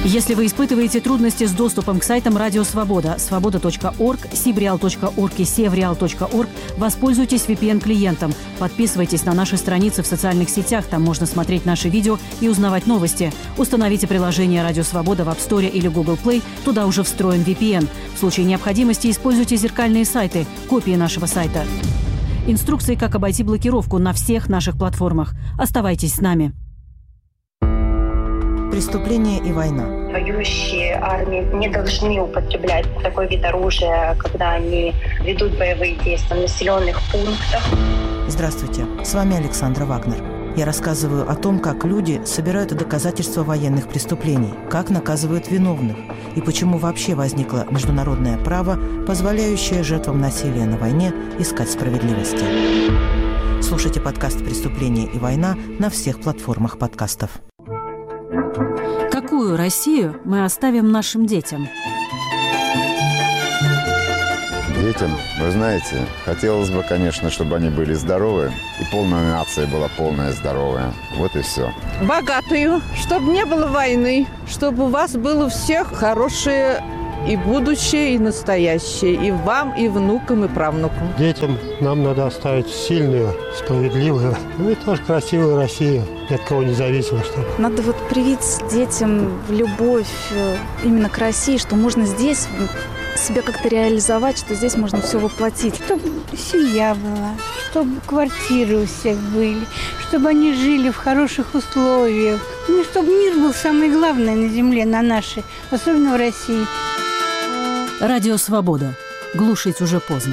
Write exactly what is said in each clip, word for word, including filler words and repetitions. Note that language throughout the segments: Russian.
Если вы испытываете трудности с доступом к сайтам Радио Свобода, свобода точка орг, сибреал точка орг и севреал точка орг, воспользуйтесь ви пи эн-клиентом. Подписывайтесь на наши страницы в социальных сетях, там можно смотреть наши видео и узнавать новости. Установите приложение Радио Свобода в App Store или Google Play, туда уже встроен ви пи эн. В случае необходимости используйте зеркальные сайты, копии нашего сайта. Инструкции, как обойти блокировку на всех наших платформах. Оставайтесь с нами. Преступление и война. Воюющие армии не должны употреблять такой вид оружия, когда они ведут боевые действия в населенных пунктах. Здравствуйте, с вами Александра Вагнер. Я рассказываю о том, как люди собирают доказательства военных преступлений, как наказывают виновных и почему вообще возникло международное право, позволяющее жертвам насилия на войне искать справедливости. Слушайте подкаст «Преступление и война» на всех платформах подкастов. Какую Россию мы оставим нашим детям? Детям, вы знаете, хотелось бы, конечно, чтобы они были здоровы, и полная нация была полная здоровая. Вот и все. Богатую, чтобы не было войны, чтобы у вас было у всех хорошее и будущее, и настоящее, и вам, и внукам, и правнукам. Детям нам надо оставить сильную, справедливую, ну и тоже красивую Россию, ни от кого не зависимо. Чтобы... Надо вот привить детям любовь именно к России, что можно здесь себя как-то реализовать, что здесь можно все воплотить. Чтобы семья была, чтобы квартиры у всех были, чтобы они жили в хороших условиях. Ну, чтобы мир был самое главное на земле, на нашей, особенно в России. Радио Свобода. Глушить уже поздно.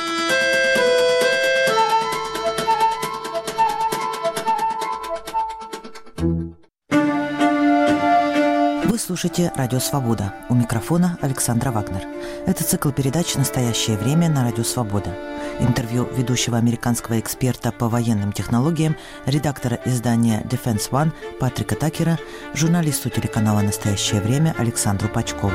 Вы слушаете «Радио Свобода». У микрофона Александра Вагнер. Это цикл передач «Настоящее время» на Радио Свобода. Интервью ведущего американского эксперта по военным технологиям, редактора издания Defense One Патрика Такера, журналисту телеканала «Настоящее время» Александру Пачкову.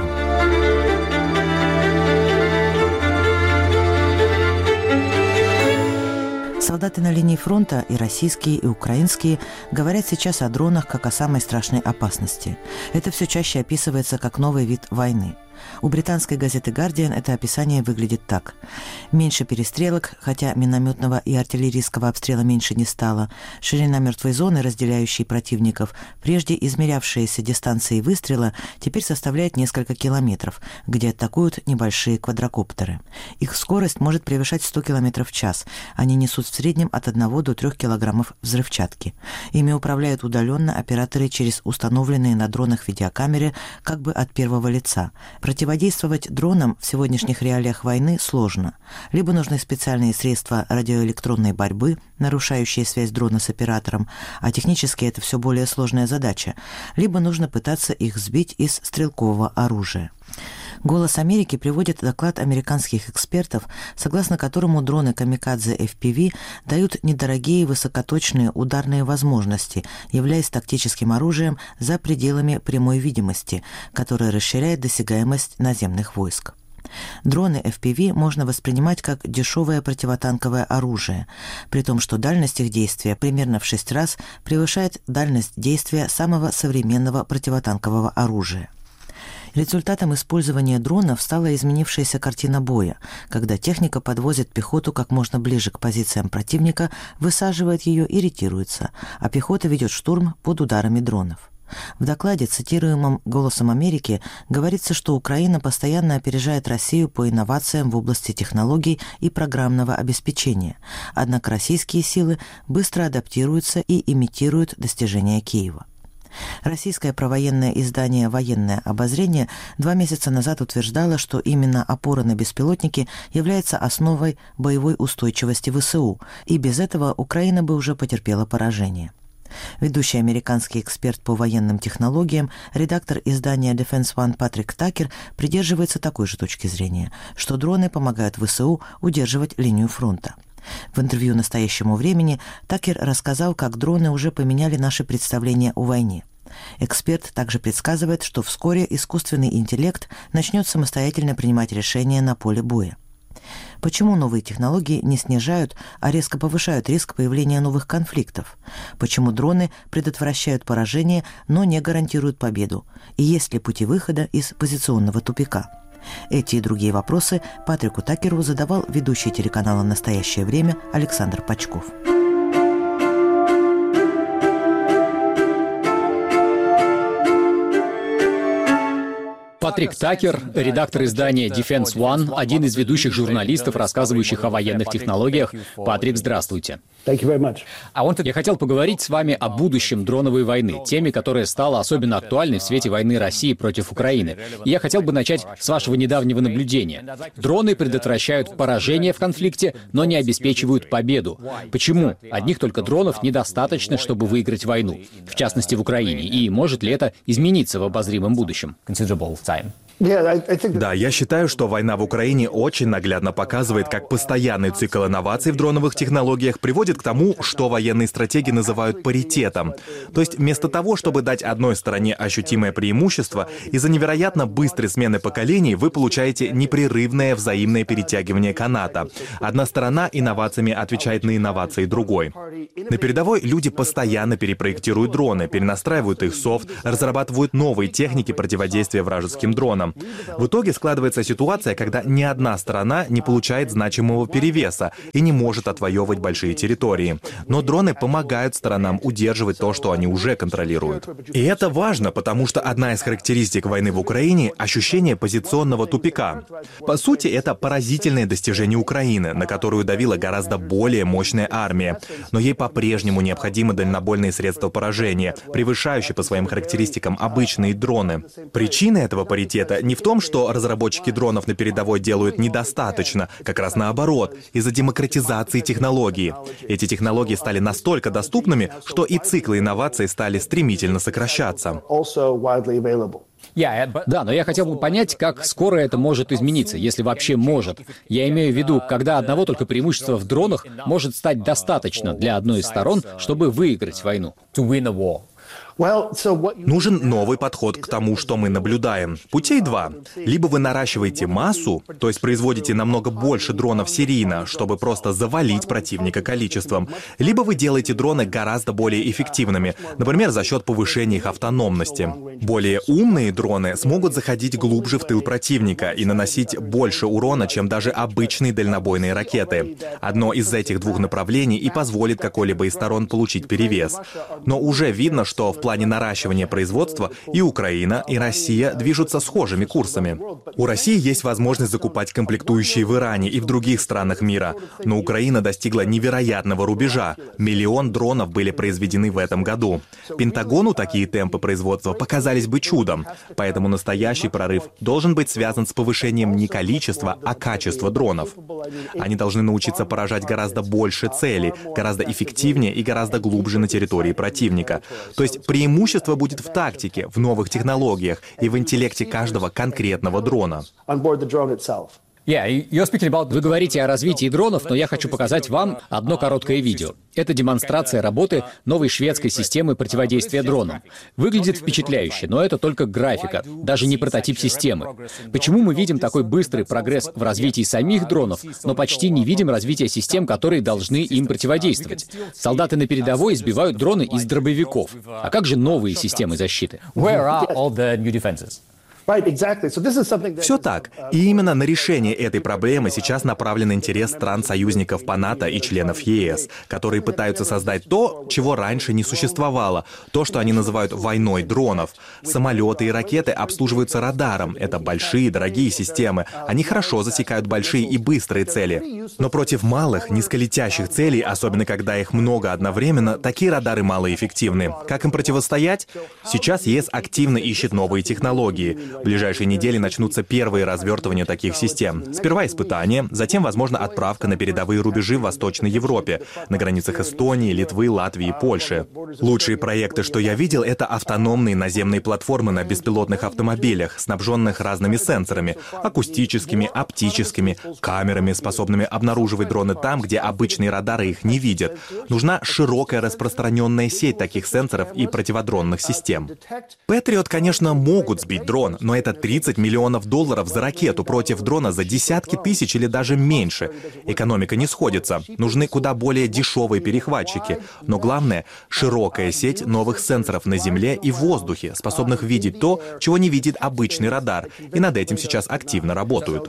Солдаты на линии фронта, и российские, и украинские, говорят сейчас о дронах как о самой страшной опасности. Это все чаще описывается как новый вид войны. У британской газеты «Гардиан» это описание выглядит так. Меньше перестрелок, хотя минометного и артиллерийского обстрела меньше не стало. Ширина мертвой зоны, разделяющей противников, прежде измерявшиеся дистанции выстрела, теперь составляет несколько километров, где атакуют небольшие квадрокоптеры. Их скорость может превышать сто километров в час. Они несут в среднем от одного до трёх килограммов взрывчатки. Ими управляют удаленно операторы через установленные на дронах видеокамеры как бы от первого лица. Противодействовать дронам в сегодняшних реалиях войны сложно. Либо нужны специальные средства радиоэлектронной борьбы, нарушающие связь дрона с оператором, а технически это все более сложная задача, либо нужно пытаться их сбить из стрелкового оружия. «Голос Америки» приводит доклад американских экспертов, согласно которому дроны «Камикадзе» эф пи ви дают недорогие высокоточные ударные возможности, являясь тактическим оружием за пределами прямой видимости, которая расширяет досягаемость наземных войск. Дроны эф пи ви можно воспринимать как дешевое противотанковое оружие, при том, что дальность их действия примерно в шесть раз превышает дальность действия самого современного противотанкового оружия. Результатом использования дронов стала изменившаяся картина боя, когда техника подвозит пехоту как можно ближе к позициям противника, высаживает ее и ретируется, а пехота ведет штурм под ударами дронов. В докладе, цитируемом «Голосом Америки», говорится, что Украина постоянно опережает Россию по инновациям в области технологий и программного обеспечения, однако российские силы быстро адаптируются и имитируют достижения Киева. Российское провоенное издание «Военное обозрение» два месяца назад утверждало, что именно опора на беспилотники является основой боевой устойчивости вэ эс у, и без этого Украина бы уже потерпела поражение. Ведущий американский эксперт по военным технологиям, редактор издания Defense One Патрик Такер придерживается такой же точки зрения, что дроны помогают вэ эс у удерживать линию фронта. В интервью «Настоящему времени» Такер рассказал, как дроны уже поменяли наши представления о войне. Эксперт также предсказывает, что вскоре искусственный интеллект начнет самостоятельно принимать решения на поле боя. Почему новые технологии не снижают, а резко повышают риск появления новых конфликтов? Почему дроны предотвращают поражение, но не гарантируют победу? И есть ли пути выхода из позиционного тупика? Эти и другие вопросы Патрику Такерову задавал ведущий телеканала «Настоящее время» Александр Пачков. Патрик Такер, редактор издания Defense One, один из ведущих журналистов, рассказывающих о военных технологиях. Патрик, здравствуйте. Я хотел поговорить с вами о будущем дроновой войны, теме, которая стала особенно актуальной в свете войны России против Украины. И я хотел бы начать с вашего недавнего наблюдения. Дроны предотвращают поражение в конфликте, но не обеспечивают победу. Почему? Одних только дронов недостаточно, чтобы выиграть войну, в частности в Украине. И может ли это измениться в обозримом будущем? Да, я считаю, что война в Украине очень наглядно показывает, как постоянный цикл инноваций в дроновых технологиях приводит к тому, что военные стратеги называют паритетом. То есть вместо того, чтобы дать одной стороне ощутимое преимущество, из-за невероятно быстрой смены поколений вы получаете непрерывное взаимное перетягивание каната. Одна сторона инновациями отвечает на инновации другой. На передовой люди постоянно перепроектируют дроны, перенастраивают их софт, разрабатывают новые техники противодействия вражеским дронам. В итоге складывается ситуация, когда ни одна сторона не получает значимого перевеса и не может отвоевывать большие территории. Но дроны помогают сторонам удерживать то, что они уже контролируют. И это важно, потому что одна из характеристик войны в Украине — ощущение позиционного тупика. По сути, это поразительное достижение Украины, на которую давила гораздо более мощная армия. Но ей по-прежнему необходимы дальнобойные средства поражения, превышающие по своим характеристикам обычные дроны. Причина этого паритета не в том, что разработчики дронов на передовой делают недостаточно, как раз наоборот, из-за демократизации технологий. Эти технологии стали настолько доступными, что и циклы инноваций стали стремительно сокращаться. Да, но я хотел бы понять, как скоро это может измениться, если вообще может. Я имею в виду, когда одного только преимущества в дронах может стать достаточно для одной из сторон, чтобы выиграть войну. Нужен новый подход к тому, что мы наблюдаем. Путей два. Либо вы наращиваете массу, то есть производите намного больше дронов серийно, чтобы просто завалить противника количеством, либо вы делаете дроны гораздо более эффективными, например, за счет повышения их автономности. Более умные дроны смогут заходить глубже в тыл противника и наносить больше урона, чем даже обычные дальнобойные ракеты. Одно из этих двух направлений и позволит какой-либо из сторон получить перевес. Но уже видно, что в В плане наращивания производства и Украина, и Россия движутся схожими курсами. У России есть возможность закупать комплектующие в Иране и в других странах мира, но Украина достигла невероятного рубежа. Миллион дронов были произведены в этом году. Пентагону такие темпы производства показались бы чудом, поэтому настоящий прорыв должен быть связан с повышением не количества, а качества дронов. Они должны научиться поражать гораздо больше целей, гораздо эффективнее и гораздо глубже на территории противника. То есть преимущество будет в тактике, в новых технологиях и в интеллекте каждого конкретного дрона. Вы говорите о развитии дронов, но я хочу показать вам одно короткое видео. Это демонстрация работы новой шведской системы противодействия дронам. Выглядит впечатляюще, но это только графика, даже не прототип системы. Почему мы видим такой быстрый прогресс в развитии самих дронов, но почти не видим развития систем, которые должны им противодействовать? Солдаты на передовой избивают дроны из дробовиков. А как же новые системы защиты? Все так. И именно на решение этой проблемы сейчас направлен интерес стран-союзников по НАТО и членов ЕС, которые пытаются создать то, чего раньше не существовало, то, что они называют войной дронов. Самолеты и ракеты обслуживаются радаром. Это большие, дорогие системы. Они хорошо засекают большие и быстрые цели. Но против малых, низколетящих целей, особенно когда их много одновременно, такие радары малоэффективны. Как им противостоять? Сейчас ЕС активно ищет новые технологии. В ближайшие недели начнутся первые развертывания таких систем. Сперва испытания, затем, возможно, отправка на передовые рубежи в Восточной Европе, на границах Эстонии, Литвы, Латвии и Польши. Лучшие проекты, что я видел, это автономные наземные платформы на беспилотных автомобилях, снабженных разными сенсорами, акустическими, оптическими, камерами, способными обнаруживать дроны там, где обычные радары их не видят. Нужна широкая распространенная сеть таких сенсоров и противодронных систем. Патриот, конечно, могут сбить дрон, но это тридцать миллионов долларов за ракету против дрона за десятки тысяч или даже меньше. Экономика не сходится. Нужны куда более дешевые перехватчики. Но главное — широкая сеть новых сенсоров на земле и в воздухе, способных видеть то, чего не видит обычный радар. И над этим сейчас активно работают.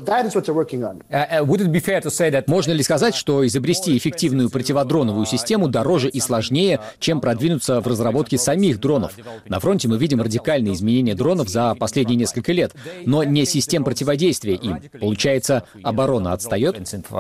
Можно ли сказать, что изобрести эффективную противодроновую систему дороже и сложнее, чем продвинуться в разработке самих дронов? На фронте мы видим радикальные изменения дронов за последние несколько лет, но не систем противодействия им. Получается, оборона отстает?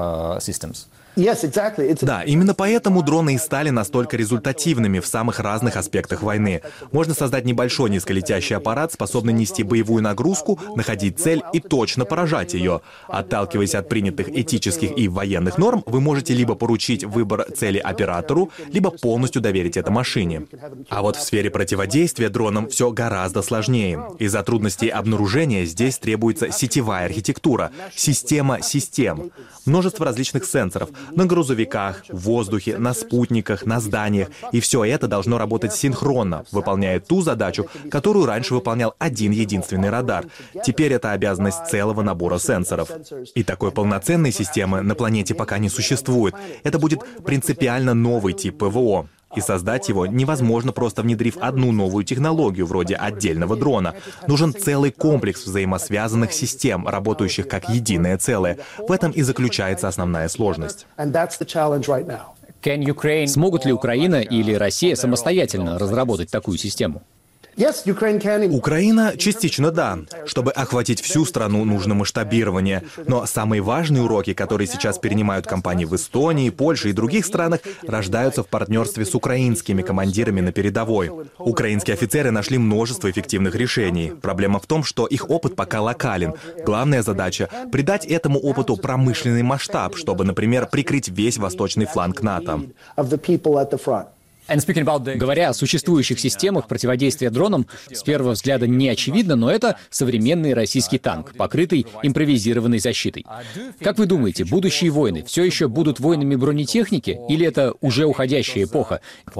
Да, именно поэтому дроны и стали настолько результативными в самых разных аспектах войны. Можно создать небольшой низколетящий аппарат, способный нести боевую нагрузку, находить цель и точно поражать ее. Отталкиваясь от принятых этических и военных норм, вы можете либо поручить выбор цели оператору, либо полностью доверить это машине. А вот в сфере противодействия дронам все гораздо сложнее. Из-за трудностей обнаружения здесь требуется сетевая архитектура, система систем, множество различных сенсоров, на грузовиках, в воздухе, на спутниках, на зданиях. И все это должно работать синхронно, выполняя ту задачу, которую раньше выполнял один единственный радар. Теперь это обязанность целого набора сенсоров. И такой полноценной системы на планете пока не существует. Это будет принципиально новый тип ПВО. И создать его невозможно, просто внедрив одну новую технологию, вроде отдельного дрона. Нужен целый комплекс взаимосвязанных систем, работающих как единое целое. В этом и заключается основная сложность. Смогут ли Украина или Россия самостоятельно разработать такую систему? Украина частично да. Чтобы охватить всю страну, нужно масштабирование. Но самые важные уроки, которые сейчас перенимают компании в Эстонии, Польше и других странах, рождаются в партнерстве с украинскими командирами на передовой. Украинские офицеры нашли множество эффективных решений. Проблема в том, что их опыт пока локален. Главная задача — придать этому опыту промышленный масштаб, чтобы, например, прикрыть весь восточный фланг НАТО. Говоря о существующих системах противодействия дронам, с первого взгляда не очевидно, но это современный российский танк, покрытый импровизированной защитой. Как вы думаете, будущие войны все еще будут войнами бронетехники, или это уже уходящая эпоха?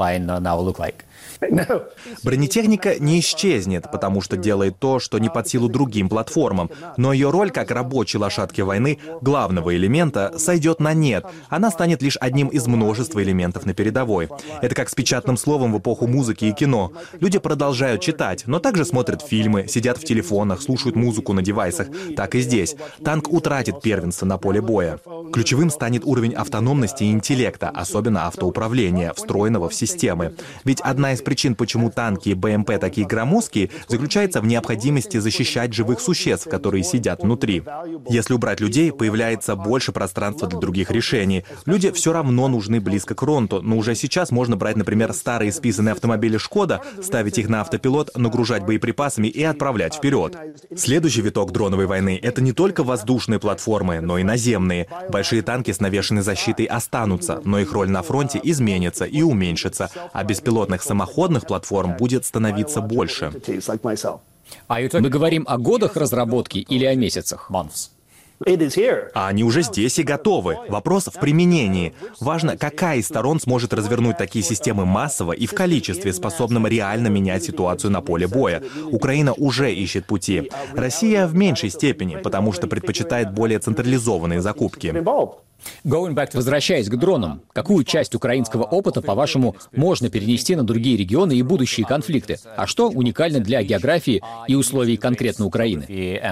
Бронетехника не исчезнет, потому что делает то, что не под силу другим платформам. Но ее роль как рабочей лошадки войны, главного элемента, сойдет на нет. Она станет лишь одним из множества элементов на передовой. Это как с печатным словом в эпоху музыки и кино. Люди продолжают читать, но также смотрят фильмы, сидят в телефонах, слушают музыку на девайсах. Так и здесь. Танк утратит первенство на поле боя. Ключевым станет уровень автономности и интеллекта, особенно автоуправления, встроенного в системы. Ведь одна из причин, почему танки и БМП такие громоздкие, заключается в необходимости защищать живых существ, которые сидят внутри. Если убрать людей, появляется больше пространства для других решений. Люди все равно нужны близко к фронту, но уже сейчас можно брать, например, старые списанные автомобили «Шкода», ставить их на автопилот, нагружать боеприпасами и отправлять вперед. Следующий виток дроновой войны — это не только воздушные платформы, но и наземные. Большие танки с навешенной защитой останутся, но их роль на фронте изменится и уменьшится, а беспилотных самоходных платформ будет становиться больше. Мы говорим о годах разработки или о месяцах? А они уже здесь и готовы. Вопрос в применении. Важно, какая из сторон сможет развернуть такие системы массово и в количестве, способном реально менять ситуацию на поле боя. Украина уже ищет пути. Россия в меньшей степени, потому что предпочитает более централизованные закупки. Возвращаясь к дронам, какую часть украинского опыта, по-вашему, можно перенести на другие регионы и будущие конфликты? А что уникально для географии и условий конкретно Украины?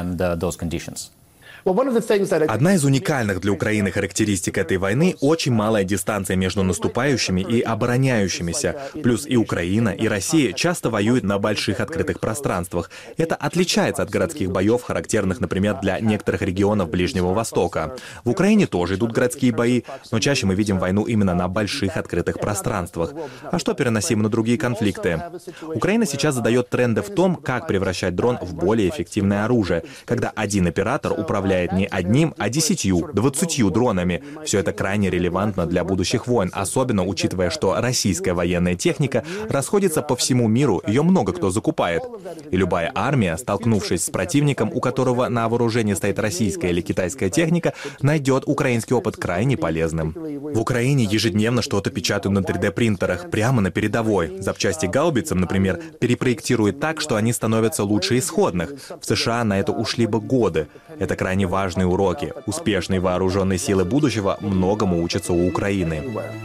Одна из уникальных для Украины характеристик этой войны — очень малая дистанция между наступающими и обороняющимися. Плюс и Украина, и Россия часто воюют на больших открытых пространствах. Это отличается от городских боев, характерных, например, для некоторых регионов Ближнего Востока. В Украине тоже идут городские бои, но чаще мы видим войну именно на больших открытых пространствах. А что переносимо на другие конфликты? Украина сейчас задает тренды в том, как превращать дрон в более эффективное оружие, когда один оператор управляет управляет не одним, а десятью, двадцатью дронами. Все это крайне релевантно для будущих войн, особенно учитывая, что российская военная техника расходится по всему миру, ее много кто закупает. И любая армия, столкнувшись с противником, у которого на вооружении стоит российская или китайская техника, найдет украинский опыт крайне полезным. В Украине ежедневно что-то печатают на три дэ принтерах, прямо на передовой. Запчасти гаубицам, например, перепроектируют так, что они становятся лучше исходных. В США на это ушли бы годы. Это крайне важные уроки. Успешные вооруженные силы будущего многому учатся у Украины.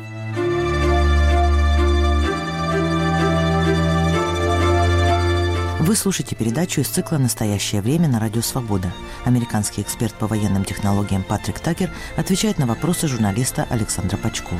Вы слушаете передачу из цикла «Настоящее время» на Радио Свобода. Американский эксперт по военным технологиям Патрик Такер отвечает на вопросы журналиста Александра Пачкова.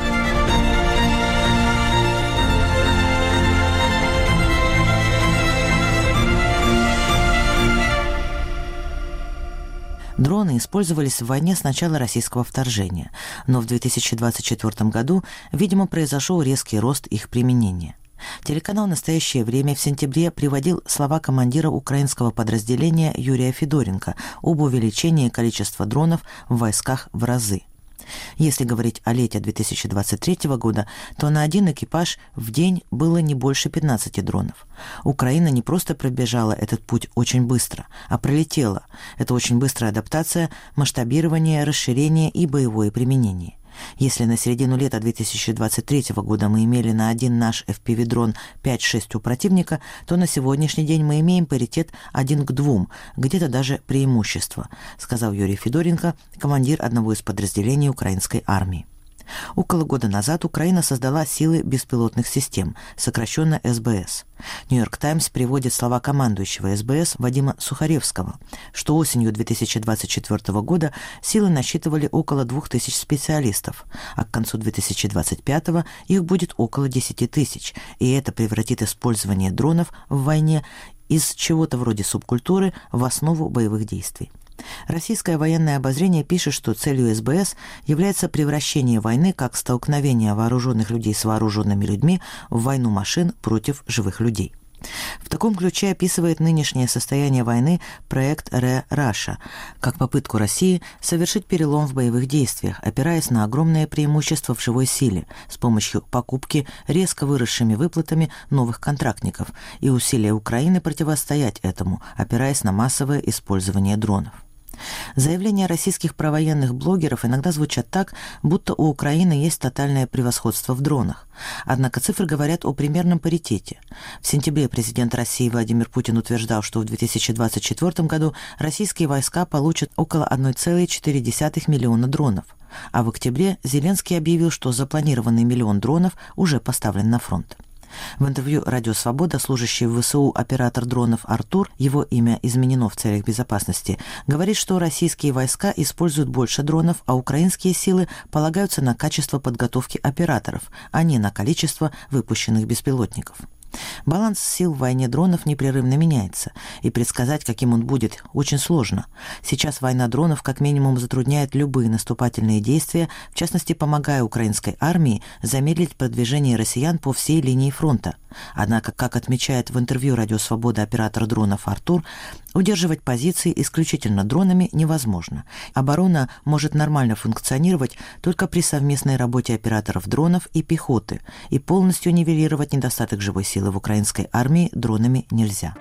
Дроны использовались в войне с начала российского вторжения, но в две тысячи двадцать четвёртом году, видимо, произошел резкий рост их применения. Телеканал «Настоящее время» в сентябре приводил слова командира украинского подразделения Юрия Федоренко об увеличении количества дронов в войсках в разы. Если говорить о лете две тысячи двадцать третьего года, то на один экипаж в день было не больше пятнадцати дронов. Украина не просто пробежала этот путь очень быстро, а пролетела. Это очень быстрая адаптация, масштабирование, расширение и боевое применение. Если на середину лета две тысячи двадцать третьего года мы имели на один наш эф пи ви-дрон пять-шесть у противника, то на сегодняшний день мы имеем паритет один к двум, где-то даже преимущество, сказал Юрий Федоренко, командир одного из подразделений украинской армии. Около года назад Украина создала силы беспилотных систем, сокращенно эс бэ эс. «Нью-Йорк Таймс» приводит слова командующего эс бэ эс Вадима Сухаревского, что осенью две тысячи двадцать четвёртого года силы насчитывали около двух тысяч специалистов, а к концу две тысячи двадцать пятого их будет около десяти тысяч, и это превратит использование дронов в войне из чего-то вроде субкультуры в основу боевых действий. Российское военное обозрение пишет, что целью эс бэ эс является превращение войны как столкновение вооруженных людей с вооруженными людьми в войну машин против живых людей. В таком ключе описывает нынешнее состояние войны проект Ре-Раша как попытку России совершить перелом в боевых действиях, опираясь на огромное преимущество в живой силе с помощью покупки резко выросшими выплатами новых контрактников и усилия Украины противостоять этому, опираясь на массовое использование дронов. Заявления российских провоенных блогеров иногда звучат так, будто у Украины есть тотальное превосходство в дронах. Однако цифры говорят о примерном паритете. В сентябре президент России Владимир Путин утверждал, что в две тысячи двадцать четвёртом году российские войска получат около одна целая четыре десятых миллиона дронов. А в октябре Зеленский объявил, что запланированный миллион дронов уже поставлен на фронт. В интервью «Радио Свобода» служащий в вэ эс у оператор дронов Артур, его имя изменено в целях безопасности, говорит, что российские войска используют больше дронов, а украинские силы полагаются на качество подготовки операторов, а не на количество выпущенных беспилотников. Баланс сил в войне дронов непрерывно меняется, и предсказать, каким он будет, очень сложно. Сейчас война дронов как минимум затрудняет любые наступательные действия, в частности, помогая украинской армии замедлить продвижение россиян по всей линии фронта. Однако, как отмечает в интервью «Радио Свобода» оператор дронов Артур, удерживать позиции исключительно дронами невозможно. Оборона может нормально функционировать только при совместной работе операторов дронов и пехоты, и полностью нивелировать недостаток живой силы в украинской армии дронами нельзя.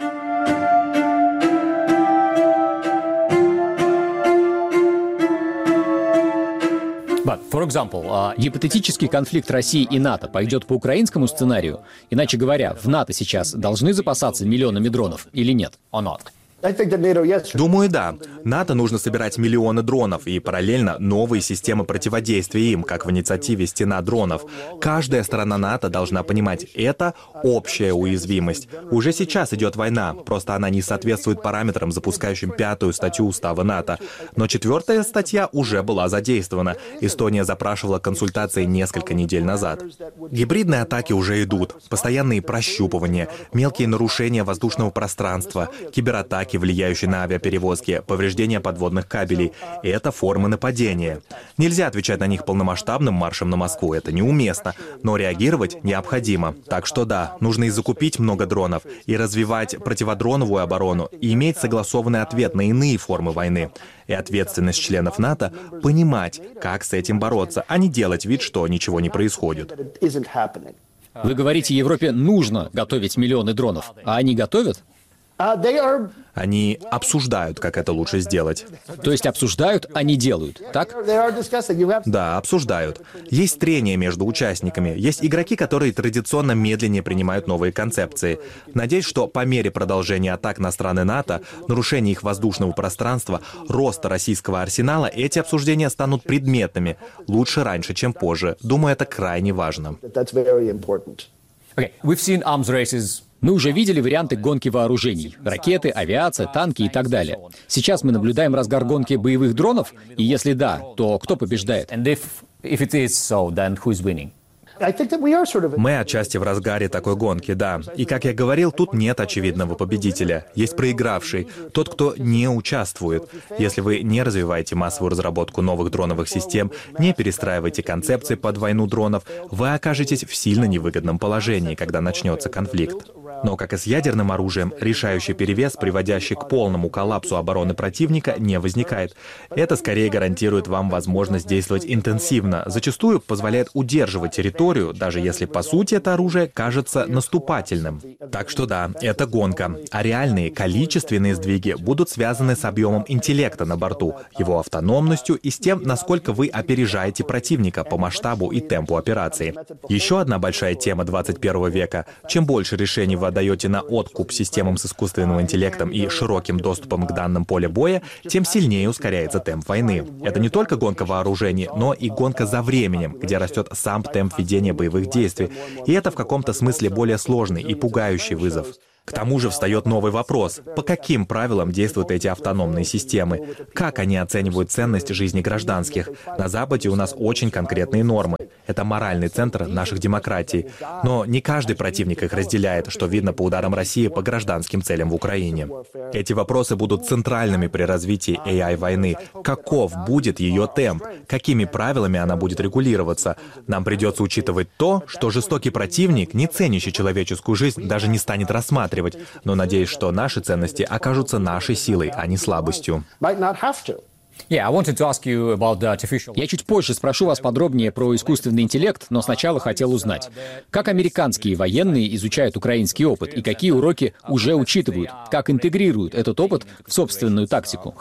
But, for example, uh, гипотетический конфликт России и НАТО пойдет по украинскому сценарию? Иначе говоря, в НАТО сейчас должны запасаться миллионами дронов или нет? Or not? Думаю, да. НАТО нужно собирать миллионы дронов и параллельно новые системы противодействия им, как в инициативе «Стена дронов». Каждая сторона НАТО должна понимать, это общая уязвимость. Уже сейчас идет война, просто она не соответствует параметрам, запускающим пятую статью Устава НАТО. Но четвертая статья уже была задействована. Эстония запрашивала консультации несколько недель назад. Гибридные атаки уже идут. Постоянные прощупывания, мелкие нарушения воздушного пространства, кибератаки атаки, влияющие на авиаперевозки, повреждения подводных кабелей. Это формы нападения. Нельзя отвечать на них полномасштабным маршем на Москву, это неуместно, но реагировать необходимо. Так что да, нужно и закупить много дронов, и развивать противодроновую оборону, и иметь согласованный ответ на иные формы войны. И ответственность членов НАТО — понимать, как с этим бороться, а не делать вид, что ничего не происходит. Вы говорите, Европе нужно готовить миллионы дронов, а они готовят? Они обсуждают, как это лучше сделать. То есть обсуждают, а не делают, так? Да, обсуждают. Есть трение между участниками. Есть игроки, которые традиционно медленнее принимают новые концепции. Надеюсь, что по мере продолжения атак на страны НАТО, нарушения их воздушного пространства, роста российского арсенала, эти обсуждения станут предметными. Лучше раньше, чем позже. Думаю, это крайне важно. Okay. We've seen arms races. Мы уже видели варианты гонки вооружений. Ракеты, авиация, танки и так далее. Сейчас мы наблюдаем разгар гонки боевых дронов, и если да, то кто побеждает? Мы отчасти в разгаре такой гонки, да. И, как я говорил, тут нет очевидного победителя. Есть проигравший, тот, кто не участвует. Если вы не развиваете массовую разработку новых дроновых систем, не перестраиваете концепции под войну дронов, вы окажетесь в сильно невыгодном положении, когда начнется конфликт. Но, как и с ядерным оружием, решающий перевес, приводящий к полному коллапсу обороны противника, не возникает. Это скорее гарантирует вам возможность действовать интенсивно, зачастую позволяет удерживать территорию, даже если по сути это оружие кажется наступательным. Так что да, это гонка. А реальные количественные сдвиги будут связаны с объемом интеллекта на борту, его автономностью и с тем, насколько вы опережаете противника по масштабу и темпу операции. Еще одна большая тема двадцать первого века. Чем больше решений вы отдаете на откуп системам с искусственным интеллектом и широким доступом к данным поля боя, тем сильнее ускоряется темп войны. Это не только гонка вооружений, но и гонка за временем, где растет сам темп ведения боевых действий. И это в каком-то смысле более сложный и пугающий вызов. К тому же встает новый вопрос. По каким правилам действуют эти автономные системы? Как они оценивают ценность жизни гражданских? На Западе у нас очень конкретные нормы. Это моральный центр наших демократий. Но не каждый противник их разделяет, что видно по ударам России по гражданским целям в Украине. Эти вопросы будут центральными при развитии эй ай-войны. Каков будет ее темп? Какими правилами она будет регулироваться? Нам придется учитывать то, что жестокий противник, не ценящий человеческую жизнь, даже не станет рассматривать. Но надеюсь, что наши ценности окажутся нашей силой, а не слабостью. Я чуть позже спрошу вас подробнее про искусственный интеллект, но сначала хотел узнать, как американские военные изучают украинский опыт и какие уроки уже учитывают, как интегрируют этот опыт в собственную тактику.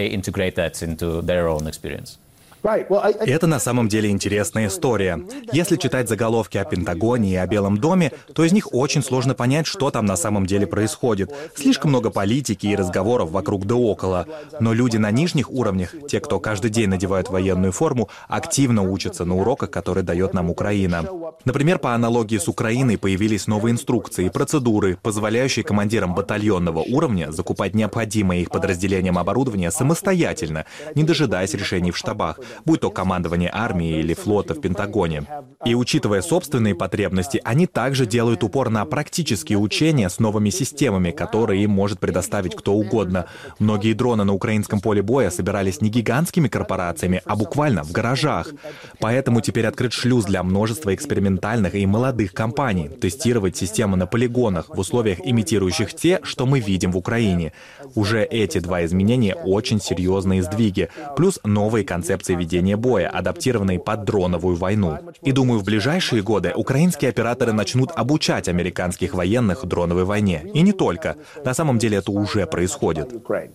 Это на самом деле интересная история. Если читать заголовки о Пентагоне и о Белом доме, то из них очень сложно понять, что там на самом деле происходит. Слишком много политики и разговоров вокруг да около. Но люди на нижних уровнях, те, кто каждый день надевают военную форму, активно учатся на уроках, которые дает нам Украина. Например, по аналогии с Украиной появились новые инструкции и процедуры, позволяющие командирам батальонного уровня закупать необходимое их подразделениям оборудование самостоятельно, не дожидаясь решений в штабах, будь то командование армии или флота в Пентагоне. И учитывая собственные потребности, они также делают упор на практические учения с новыми системами, которые им может предоставить кто угодно. Многие дроны на украинском поле боя собирались не гигантскими корпорациями, а буквально в гаражах. Поэтому теперь открыт шлюз для множества экспериментальных и молодых компаний тестировать системы на полигонах в условиях, имитирующих те, что мы видим в Украине. Уже эти два изменения очень серьезные сдвиги, плюс новые концепции ведения боя, адаптированные под дроновую войну. И думаю, в ближайшие годы украинские операторы начнут обучать американских военных дроновой войне. И не только. На самом деле это уже происходит.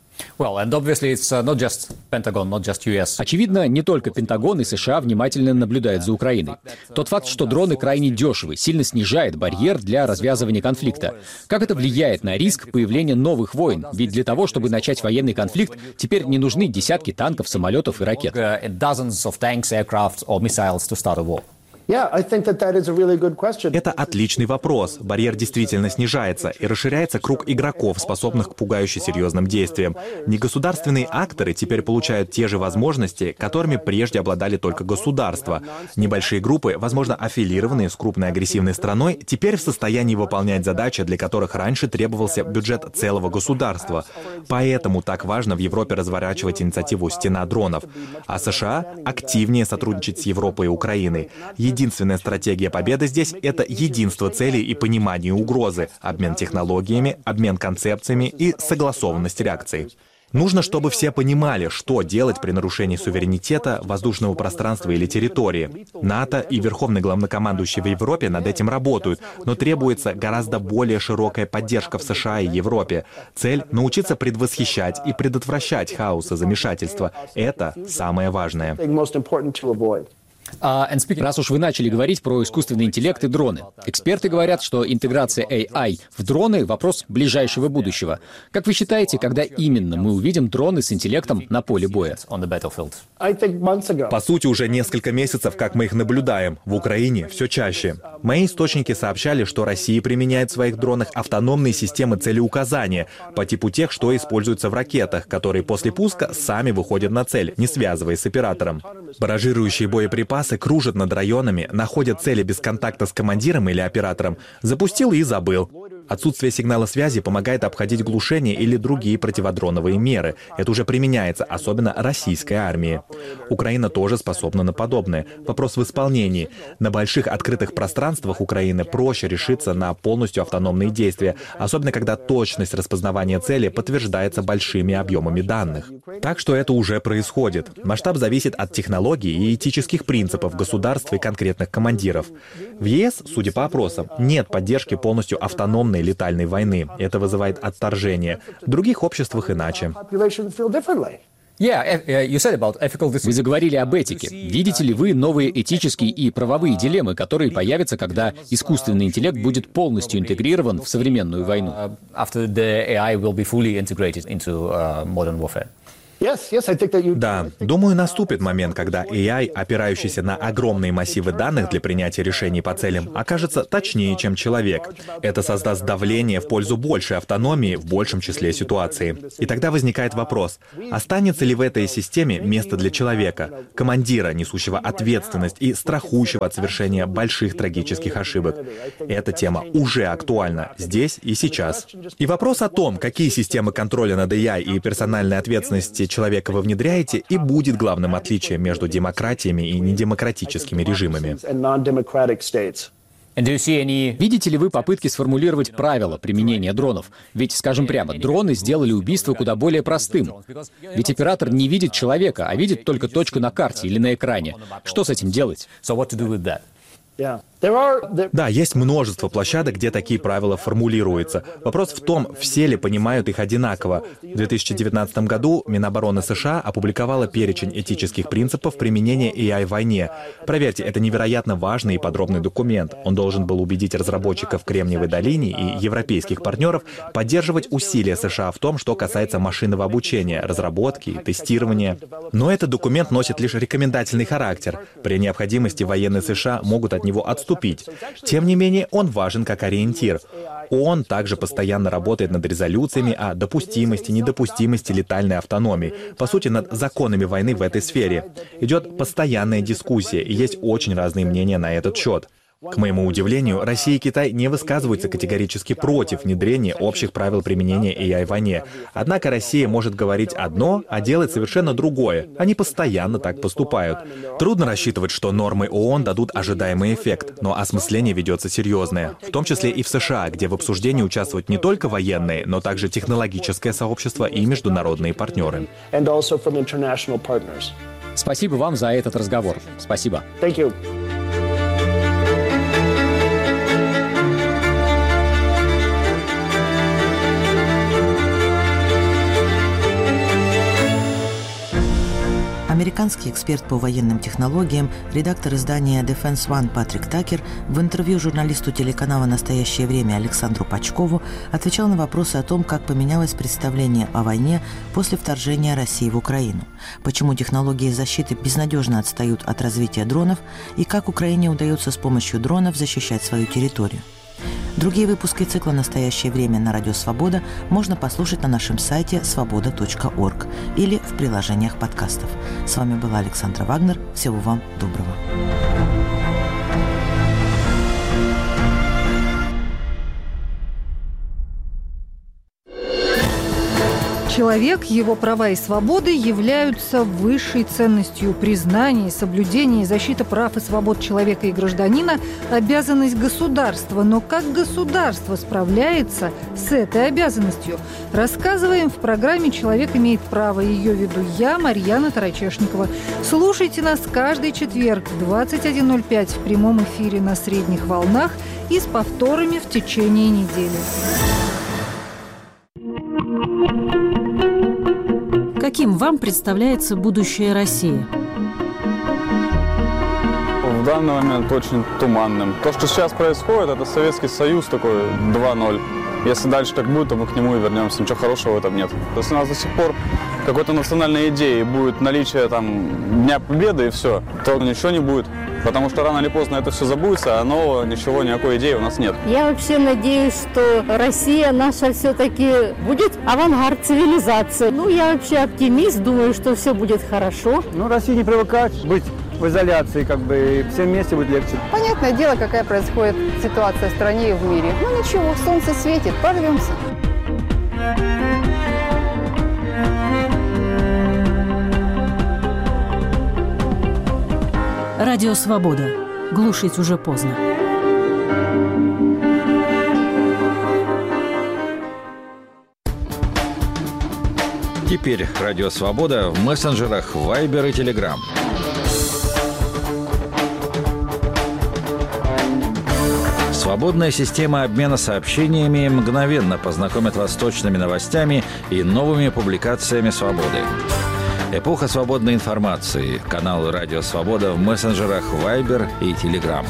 Очевидно, не только Пентагон и США внимательно наблюдают за Украиной. Тот факт, что дроны крайне дешевы, сильно снижает барьер для развязывания конфликта. Как это влияет на риск появления новых войн? Ведь для того, чтобы начать военный конфликт, теперь не нужны десятки танков, самолетов и ракет. Это отличный вопрос. Барьер действительно снижается, и расширяется круг игроков, способных к пугающе серьезным действиям. Негосударственные акторы теперь получают те же возможности, которыми прежде обладали только государства. Небольшие группы, возможно, аффилированные с крупной агрессивной страной, теперь в состоянии выполнять задачи, для которых раньше требовался бюджет целого государства. Поэтому так важно в Европе разворачивать инициативу «Стена дронов». А США активнее сотрудничать с Европой и Украиной. Единственная стратегия победы здесь — это единство целей и понимание угрозы, обмен технологиями, обмен концепциями и согласованность реакций. Нужно, чтобы все понимали, что делать при нарушении суверенитета, воздушного пространства или территории. НАТО и Верховный главнокомандующий в Европе над этим работают, но требуется гораздо более широкая поддержка в США и Европе. Цель — научиться предвосхищать и предотвращать хаос и замешательство. Это самое важное. Раз уж вы начали говорить про искусственный интеллект и дроны, эксперты говорят, что интеграция эй ай в дроны — вопрос ближайшего будущего. Как вы считаете, когда именно мы увидим дроны с интеллектом на поле боя? По сути, уже несколько месяцев, как мы их наблюдаем. В Украине все чаще. Мои источники сообщали, что Россия применяет в своих дронах автономные системы целеуказания по типу тех, что используются в ракетах, которые после пуска сами выходят на цель, не связываясь с оператором. Баражирующие боеприпасы кружат над районами, находят цели без контакта с командиром или оператором. Запустил и забыл. Отсутствие сигнала связи помогает обходить глушение или другие противодроновые меры. Это уже применяется, особенно российской армии. Украина тоже способна на подобное. Вопрос в исполнении. На больших открытых пространствах Украины проще решиться на полностью автономные действия, особенно когда точность распознавания цели подтверждается большими объемами данных. Так что это уже происходит. Масштаб зависит от технологий и этических принципов государства и конкретных командиров. В ЕС, судя по опросам, нет поддержки полностью автономной летальной войны. Это вызывает отторжение. В других обществах иначе. Вы заговорили об этике. Видите ли вы новые этические и правовые дилеммы, которые появятся, когда искусственный интеллект будет полностью интегрирован в современную войну? Да, думаю, наступит момент, когда эй ай, опирающийся на огромные массивы данных для принятия решений по целям, окажется точнее, чем человек. Это создаст давление в пользу большей автономии в большем числе ситуаций. И тогда возникает вопрос, останется ли в этой системе место для человека, командира, несущего ответственность и страхующего от совершения больших трагических ошибок. Эта тема уже актуальна здесь и сейчас. И вопрос о том, какие системы контроля над эй ай и персональной ответственности человека вы внедряете, и будет главным отличием между демократиями и недемократическими режимами. Видите ли вы попытки сформулировать правила применения дронов? Ведь, скажем прямо, дроны сделали убийство куда более простым. Ведь оператор не видит человека, а видит только точку на карте или на экране. Что с этим делать? Да, есть множество площадок, где такие правила формулируются. Вопрос в том, все ли понимают их одинаково. В две тысячи девятнадцатом году Минобороны США опубликовала перечень этических принципов применения эй ай в войне. Проверьте, это невероятно важный и подробный документ. Он должен был убедить разработчиков Кремниевой долины и европейских партнеров поддерживать усилия США в том, что касается машинного обучения, разработки и тестирования. Но этот документ носит лишь рекомендательный характер. При необходимости военные США могут от него отступить. Тем не менее, он важен как ориентир. Он также постоянно работает над резолюциями о допустимости, недопустимости летальной автономии, по сути, над законами войны в этой сфере. Идет постоянная дискуссия, и есть очень разные мнения на этот счет. К моему удивлению, Россия и Китай не высказываются категорически против внедрения общих правил применения эй ай в войне. Однако Россия может говорить одно, а делать совершенно другое. Они постоянно так поступают. Трудно рассчитывать, что нормы ООН дадут ожидаемый эффект, но осмысление ведется серьезное. В том числе и в США, где в обсуждении участвуют не только военные, но также технологическое сообщество и международные партнеры. Спасибо вам за этот разговор. Спасибо. Американский эксперт по военным технологиям, редактор издания Defense One Патрик Такер в интервью журналисту телеканала «Настоящее время» Александру Пачкову отвечал на вопросы о том, как поменялось представление о войне после вторжения России в Украину, почему технологии защиты безнадежно отстают от развития дронов и как Украине удается с помощью дронов защищать свою территорию. Другие выпуски цикла «Настоящее время» на Радио Свобода можно послушать на нашем сайте свобода точка орг или в приложениях подкастов. С вами была Александра Вагнер. Всего вам доброго. Человек, его права и свободы являются высшей ценностью. Признание, соблюдение и защита прав и свобод человека и гражданина – обязанность государства. Но как государство справляется с этой обязанностью? Рассказываем в программе «Человек имеет право». Ее веду я, Марьяна Тарачешникова. Слушайте нас каждый четверг в двадцать один ноль пять в прямом эфире на средних волнах и с повторами в течение недели. Каким вам представляется будущее России? В данный момент очень туманным. То, что сейчас происходит, это Советский Союз такой два ноль. Если дальше так будет, то мы к нему и вернемся. Ничего хорошего в этом нет. Если у нас до сих пор какой-то национальной идеи будет наличие там Дня Победы и все, то ничего не будет. Потому что рано или поздно это все забудется, а нового ничего, никакой идеи у нас нет. Я вообще надеюсь, что Россия наша все-таки будет авангард цивилизации. Ну, я вообще оптимист, думаю, что все будет хорошо. Ну, России не привыкать быть в изоляции, как бы, и всем вместе будет легче. Понятное дело, какая происходит ситуация в стране и в мире. Ну, ничего, солнце светит, прорвемся. Радио Свобода. Глушить уже поздно. Теперь Радио Свобода в мессенджерах Viber и Telegram. Свободная система обмена сообщениями мгновенно познакомит вас с точными новостями и новыми публикациями «Свободы». Эпоха свободной информации. Канал «Радио Свобода» в мессенджерах Viber и Telegram.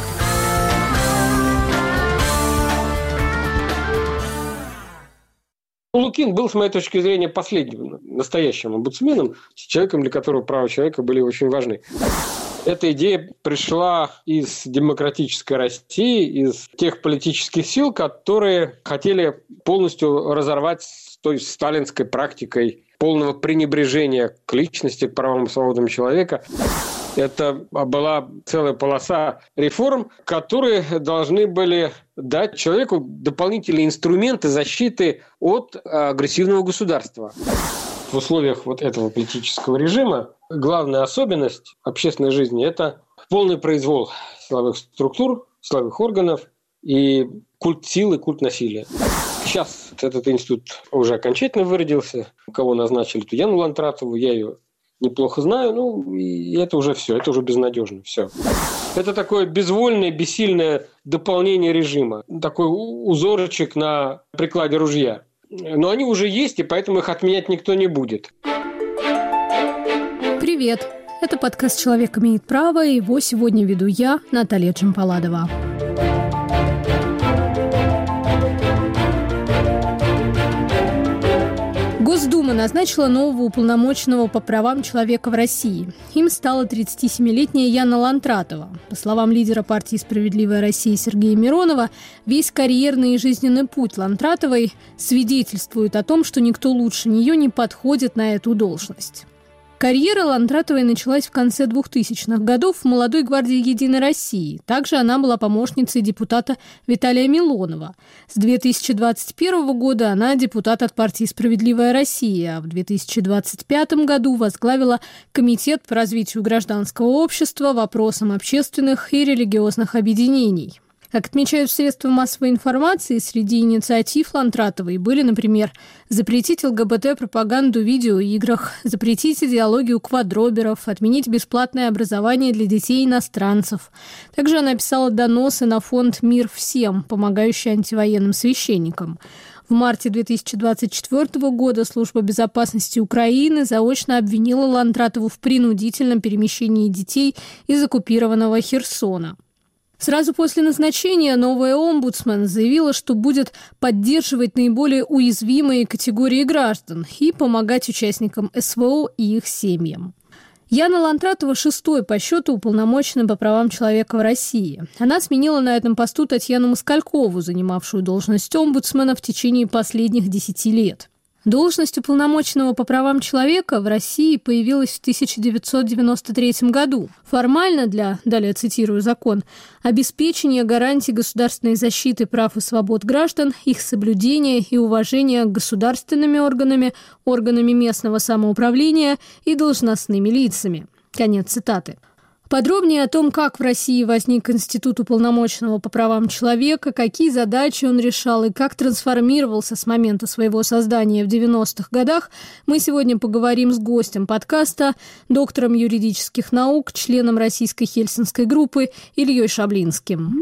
Лукин был, с моей точки зрения, последним настоящим омбудсменом, человеком, для которого права человека были очень важны. Эта идея пришла из демократической России, из тех политических сил, которые хотели полностью разорвать с той сталинской практикой полного пренебрежения к личности, к правам и свободам человека. Это была целая полоса реформ, которые должны были дать человеку дополнительные инструменты защиты от агрессивного государства. В условиях вот этого политического режима главная особенность общественной жизни – это полный произвол силовых структур, силовых органов и культ силы, культ насилия. Сейчас этот институт уже окончательно выродился. Кого назначили? Татьяну Лантратову, я ее неплохо знаю, ну и это уже все, это уже безнадежно, все. Это такое безвольное, бессильное дополнение режима, такой узорчик на прикладе ружья. Но они уже есть, и поэтому их отменять никто не будет. Привет! Это подкаст «Человек имеет право», и его сегодня веду я, Наталья Джампаладова. Госдума назначила нового уполномоченного по правам человека в России. Им стала тридцатисемилетняя Яна Лантратова. По словам лидера партии «Справедливая Россия» Сергея Миронова, весь карьерный и жизненный путь Лантратовой свидетельствует о том, что никто лучше нее не подходит на эту должность. Карьера Лантратовой началась в конце двухтысячных годов в «Молодой гвардии Единой России». Также она была помощницей депутата Виталия Милонова. С две тысячи двадцать первого года она депутат от партии «Справедливая Россия», а в две тысячи двадцать пятом году возглавила Комитет по развитию гражданского общества, вопросам общественных и религиозных объединений. Как отмечают средства массовой информации, среди инициатив Лантратовой были, например, запретить ЛГБТ-пропаганду в видеоиграх, запретить идеологию квадроберов, отменить бесплатное образование для детей-иностранцев. Также она писала доносы на фонд «Мир всем», помогающий антивоенным священникам. В марте две тысячи двадцать четвёртого года Служба безопасности Украины заочно обвинила Лантратову в принудительном перемещении детей из оккупированного Херсона. Сразу после назначения новая омбудсмен заявила, что будет поддерживать наиболее уязвимые категории граждан и помогать участникам СВО и их семьям. Яна Лантратова шестой по счету уполномоченный по правам человека в России. Она сменила на этом посту Татьяну Москалькову, занимавшую должность омбудсмена в течение последних десяти лет. Должность уполномоченного по правам человека в России появилась в тысяча девятьсот девяносто третьем году. Формально для, далее цитирую закон, обеспечения гарантий государственной защиты прав и свобод граждан, их соблюдения и уважения государственными органами, органами местного самоуправления и должностными лицами. Конец цитаты. Подробнее о том, как в России возник институт уполномоченного по правам человека, какие задачи он решал и как трансформировался с момента своего создания в девяностых годах, мы сегодня поговорим с гостем подкаста, доктором юридических наук, членом Российской Хельсинской группы Ильей Шаблинским.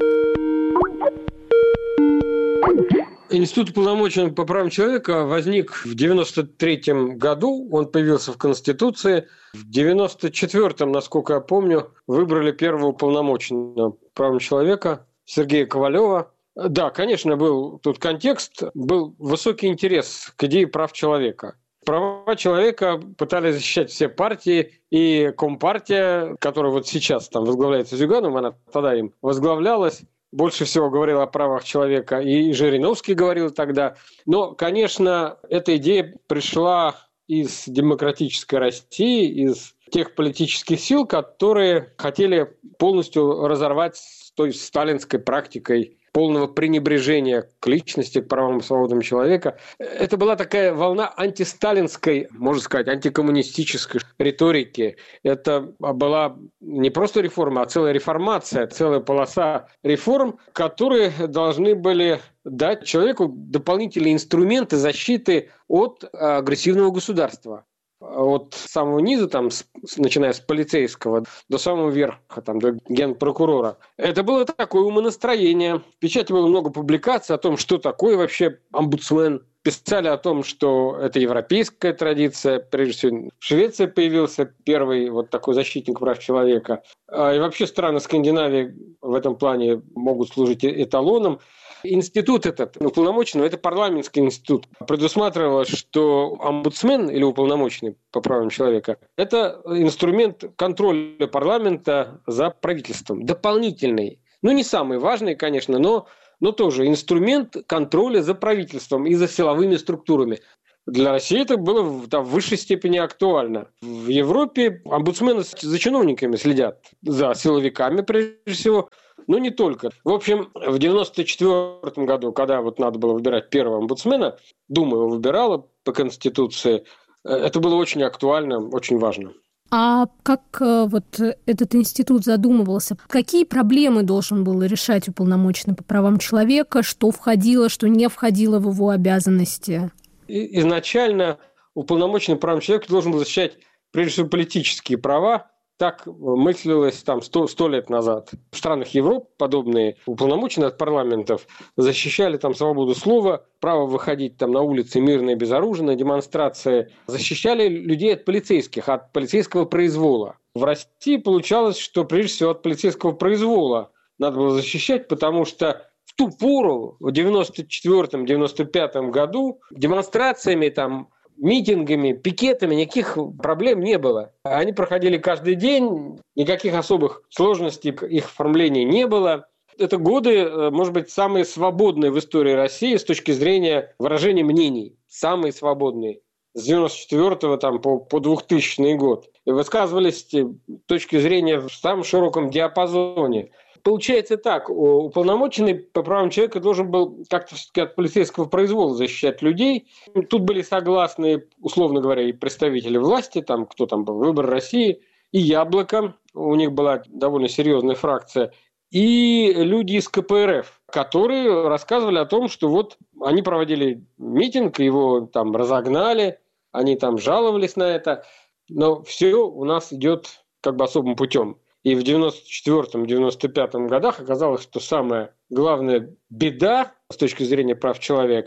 Институт уполномоченного по правам человека возник в девяносто третьем году, он появился в Конституции. В девяносто четвёртом, насколько я помню, выбрали первого уполномоченного по правам человека Сергея Ковалева. Да, конечно, был тут контекст, был высокий интерес к идее прав человека. Права человека пытались защищать все партии, и Компартия, которая вот сейчас там возглавляется Зюгановым, она тогда им возглавлялась, больше всего говорил о правах человека, и Жириновский говорил тогда. Но, конечно, эта идея пришла из демократической России, из тех политических сил, которые хотели полностью разорвать с той сталинской практикой полного пренебрежения к личности, к правам и свободам человека. Это была такая волна антисталинской, можно сказать, антикоммунистической риторики. Это была не просто реформа, а целая реформация, целая полоса реформ, которые должны были дать человеку дополнительные инструменты защиты от агрессивного государства. От самого низа, там, с, начиная с полицейского, до самого верха, там, до генпрокурора. Это было такое умонастроение. В печати было много публикаций о том, что такое вообще омбудсмен. Писали о том, что это европейская традиция. Прежде всего, в Швеции появился первый вот такой защитник прав человека. И вообще страны Скандинавии в этом плане могут служить эталоном. Институт этот, уполномоченный, это парламентский институт. Предусматривалось, что омбудсмен или уполномоченный по правам человека – это инструмент контроля парламента за правительством. Дополнительный. Ну, не самый важный, конечно, но, но тоже инструмент контроля за правительством и за силовыми структурами. Для России это было да, в высшей степени актуально. В Европе омбудсмены за чиновниками следят, за силовиками прежде всего, но не только. В общем, в девяносто четвёртом году, когда вот надо было выбирать первого омбудсмена, Дума его выбирала по Конституции, это было очень актуально, очень важно. А как вот этот институт задумывался? Какие проблемы должен был решать уполномоченный по правам человека? Что входило, что не входило в его обязанности? Изначально уполномоченный по правам человека должен был защищать, прежде всего, политические права. Так мыслилось там сто, сто лет назад. В странах Европы подобные уполномоченные от парламентов защищали там свободу слова, право выходить там на улицы мирно и безоружно, демонстрации, защищали людей от полицейских, от полицейского произвола. В России получалось, что прежде всего от полицейского произвола надо было защищать, потому что в ту пору, в девяносто четвёртом — девяносто пятом году, демонстрациями там, митингами, пикетами никаких проблем не было. Они проходили каждый день, никаких особых сложностей их оформления не было. Это годы, может быть, самые свободные в истории России с точки зрения выражения мнений. Самые свободные. С девяносто четвёртого там, по, по двухтысячный год. И высказывались точки зрения в самом широком диапазоне. Получается так, уполномоченный по правам человека должен был как-то все-таки от полицейского произвола защищать людей. Тут были согласны, условно говоря, и представители власти, там, кто там был, «Выбор России», и «Яблоко», у них была довольно серьезная фракция, и люди из ка пэ эр эф, которые рассказывали о том, что вот они проводили митинг, его там разогнали, они там жаловались на это, но все у нас идет как бы особым путем. И в девяносто четвёртом — девяносто пятом годах оказалось, что самая главная беда с точки зрения прав человека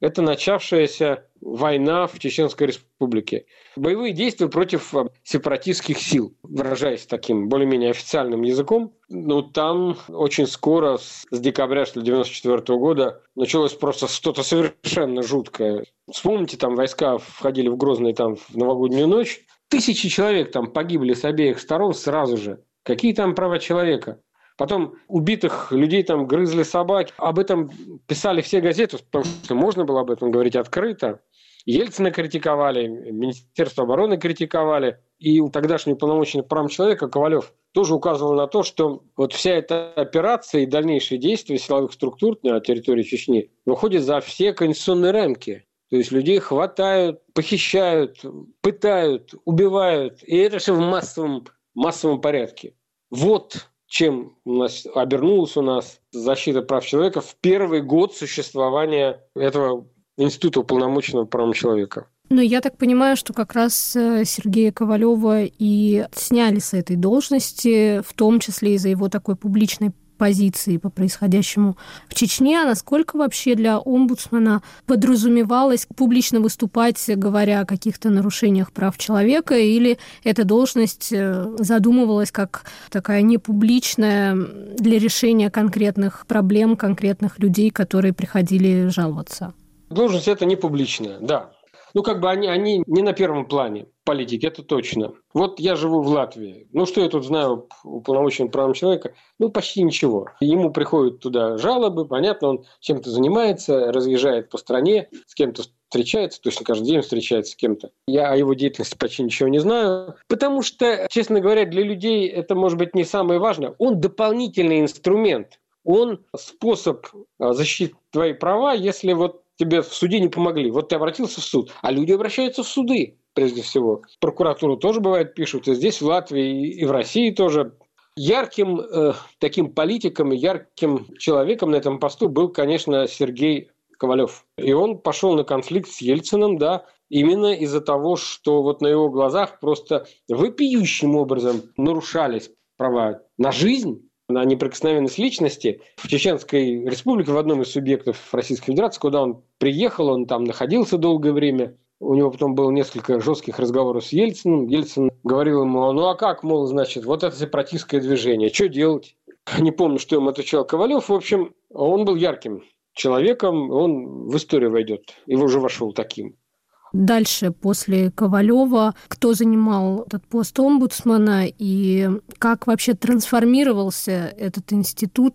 это начавшаяся война в Чеченской Республике. Боевые действия против сепаратистских сил, выражаясь таким более-менее официальным языком. Ну, там очень скоро, с декабря что ли, девяносто четвёртого года, началось просто что-то совершенно жуткое. Вспомните, там войска входили в Грозный там, в новогоднюю ночь. Тысячи человек там погибли с обеих сторон сразу же. Какие там права человека? Потом убитых людей там грызли собаки. Об этом писали все газеты, потому что можно было об этом говорить открыто. Ельцина критиковали, Министерство обороны критиковали. И тогдашний уполномоченный по правам человека Ковалев тоже указывал на то, что вот вся эта операция и дальнейшие действия силовых структур на территории Чечни выходят за все конституционные рамки. То есть людей хватают, похищают, пытают, убивают. И это все в массовом, массовом порядке. Вот чем у нас обернулась у нас защита прав человека в первый год существования этого института уполномоченного по правам человека. Но я так понимаю, что как раз Сергея Ковалева и сняли с этой должности, в том числе из-за его такой публичной позиции по происходящему в Чечне. А насколько вообще для омбудсмена подразумевалось публично выступать, говоря о каких-то нарушениях прав человека, или эта должность задумывалась как такая непубличная для решения конкретных проблем, конкретных людей, которые приходили жаловаться? Должность это не публичная, да. Ну, как бы они, они не на первом плане политики, это точно. Вот я живу в Латвии. Ну, что я тут знаю уполномоченным по правам человека? Ну, почти ничего. Ему приходят туда жалобы, понятно, он чем-то занимается, разъезжает по стране, с кем-то встречается, точно каждый день встречается с кем-то. Я о его деятельности почти ничего не знаю, потому что, честно говоря, для людей это, может быть, не самое важное. Он дополнительный инструмент, он способ защитить твои права, если вот тебе в суде не помогли. Вот ты обратился в суд, а люди обращаются в суды, прежде всего. Прокуратуру тоже, бывает, пишут, и здесь, в Латвии, и в России тоже. Ярким э, таким политиком, ярким человеком на этом посту был, конечно, Сергей Ковалев. И он пошел на конфликт с Ельциным, да, именно из-за того, что вот на его глазах просто вопиющим образом нарушались права на жизнь, на неприкосновенность личности. В Чеченской Республике, в одном из субъектов Российской Федерации, куда он приехал, он там находился долгое время. У него потом было несколько жестких разговоров с Ельциным. Ельцин говорил ему, ну а как, мол, значит, вот это сепаратистское движение, что делать? Не помню, что ему отвечал Ковалев. В общем, он был ярким человеком, он в историю войдет. И уже вошел таким. Дальше, после Ковалева, кто занимал этот пост омбудсмана и как вообще трансформировался этот институт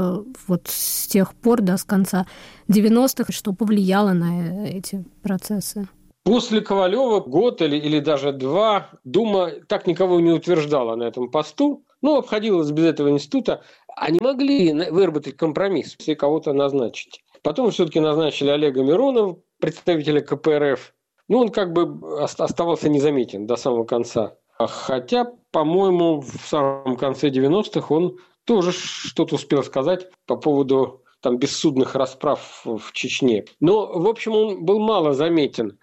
вот с тех пор, да, с конца девяностых, что повлияло на эти процессы? После Ковалева год или, или даже два Дума так никого не утверждала на этом посту, ну, обходилась без этого института. Они могли выработать компромисс, если кого-то назначить. Потом все-таки назначили Олега Миронова, представителя ка пэ эр эф. Ну, он как бы оставался незаметен до самого конца. Хотя, по-моему, в самом конце девяностых он тоже что-то успел сказать по поводу там, бессудных расправ в Чечне. Но, в общем, он был мало заметен.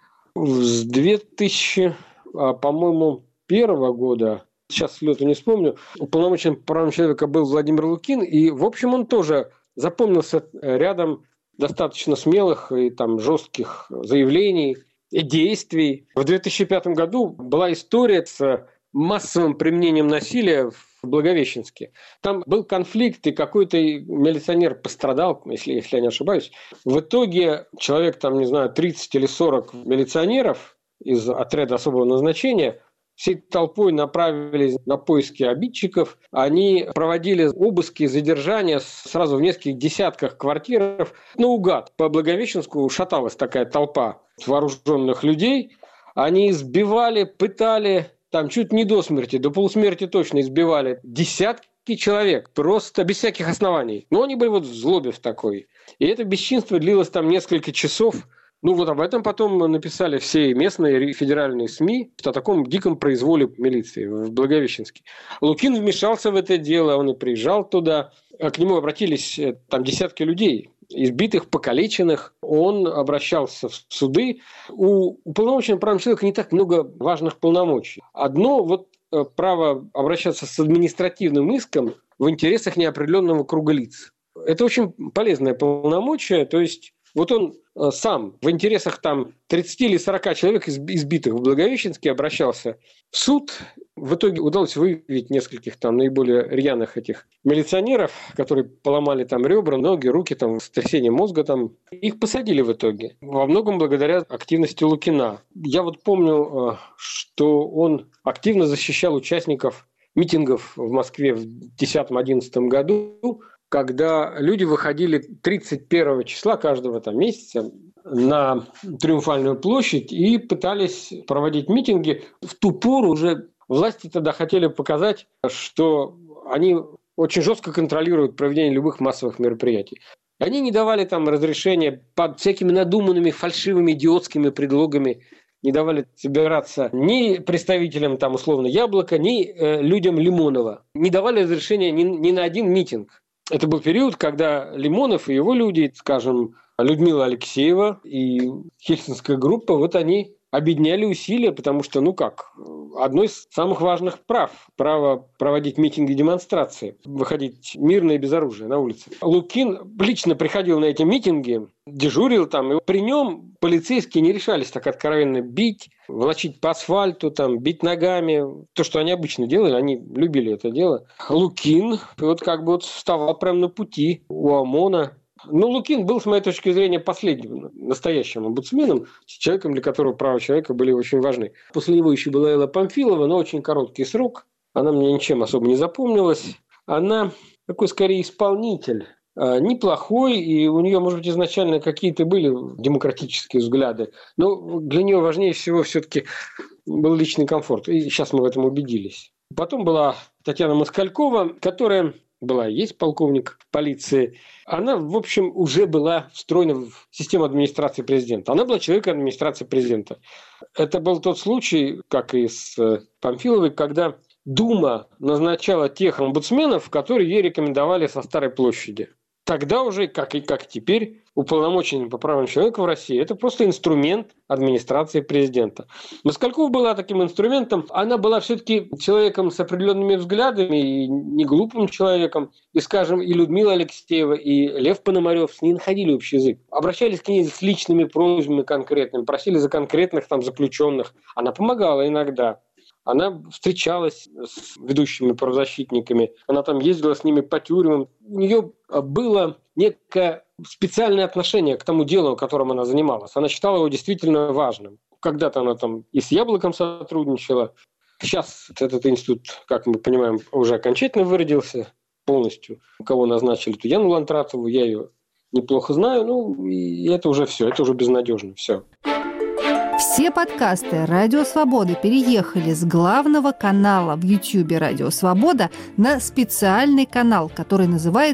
С две тысячи, по-моему, первого года, сейчас с лету не вспомню, уполномоченным по правам человека был Владимир Лукин, и, в общем, он тоже запомнился рядом достаточно смелых и там, жестких заявлений, действий. В две тысячи пятом году была история с массовым применением насилия в Благовещенске. Там был конфликт, и какой-то милиционер пострадал, если, если я не ошибаюсь. В итоге человек, там, не знаю, тридцать или сорок милиционеров из отряда особого назначения всей толпой направились на поиски обидчиков. Они проводили обыски, задержания сразу в нескольких десятках квартиров. Наугад по Благовещенску шаталась такая толпа вооруженных людей. Они избивали, пытали, там чуть не до смерти, до полусмерти точно избивали десятки человек, просто без всяких оснований. Но они были вот в злобе в такой. И это бесчинство длилось там несколько часов. Ну вот об этом потом написали все местные и федеральные СМИ, о таком диком произволе милиции в Благовещенске. Лукин вмешался в это дело, он и приезжал туда. К нему обратились там десятки людей, избитых, покалеченных. Он обращался в суды. У уполномоченного по правам человека не так много важных полномочий. Одно вот право обращаться с административным иском в интересах неопределенного круга лиц. Это очень полезное полномочие, то есть Вот он сам в интересах там тридцати или сорока человек избитых в Благовещенске обращался в суд. В итоге удалось выявить нескольких там наиболее рьяных этих милиционеров, которые поломали там ребра, ноги, руки, там, сотрясение мозга. Там. Их посадили в итоге. Во многом благодаря активности Лукина. Я вот помню, что он активно защищал участников митингов в Москве в десятом-одиннадцатом году, когда люди выходили тридцать первого числа каждого там месяца на Триумфальную площадь и пытались проводить митинги. В ту пору уже власти тогда хотели показать, что они очень жестко контролируют проведение любых массовых мероприятий. Они не давали там разрешения под всякими надуманными, фальшивыми, идиотскими предлогами, не давали собираться ни представителям там условно Яблока, ни э, людям Лимонова. Не давали разрешения ни, ни на один митинг. Это был период, когда Лимонов и его люди, скажем, Людмила Алексеева и Хельсинская группа, вот они объединяли усилия, потому что, ну как, одно из самых важных прав – право проводить митинги и демонстрации, выходить мирно и без оружия на улице. Лукин лично приходил на эти митинги, дежурил там, и при нем полицейские не решались так откровенно бить, волочить по асфальту, там, бить ногами. То, что они обычно делали, они любили это дело. Лукин вот как бы вот вставал прямо на пути у ОМОНа. Ну, Лукин был, с моей точки зрения, последним настоящим омбудсменом, человеком, для которого права человека были очень важны. После него еще была Элла Памфилова, но очень короткий срок. Она мне ничем особо не запомнилась. Она такой, скорее, исполнитель. Неплохой, и у нее, может быть, изначально какие-то были демократические взгляды. Но для нее важнее всего все-таки был личный комфорт. И сейчас мы в этом убедились. Потом была Татьяна Москалькова, которая... была и есть полковник полиции, она, в общем, уже была встроена в систему администрации президента. Она была человеком администрации президента. Это был тот случай, как и с Памфиловой, когда Дума назначала тех омбудсменов, которые ей рекомендовали со Старой площади. Тогда уже, как и как теперь, уполномоченный по правам человека в России – это просто инструмент администрации президента. Москалькова была таким инструментом. Она была все-таки человеком с определенными взглядами, и не глупым человеком. И, скажем, и Людмила Алексеева, и Лев Пономарев с ней находили общий язык. Обращались к ней с личными просьбами конкретными, просили за конкретных там заключенных. Она помогала иногда. Она встречалась с ведущими правозащитниками, она там ездила с ними по тюрьмам. У нее было некое специальное отношение к тому делу, которым она занималась. Она считала его действительно важным. Когда-то она там и с Яблоком сотрудничала. Сейчас этот институт, как мы понимаем, уже окончательно выродился полностью. Кого назначили, ту Яну Лантратову, я ее неплохо знаю. Ну, и это уже все, это уже безнадежно, все. Все подкасты «Радио Свобода» переехали с главного канала в Ютьюбе «Радио Свобода» на специальный канал, который называется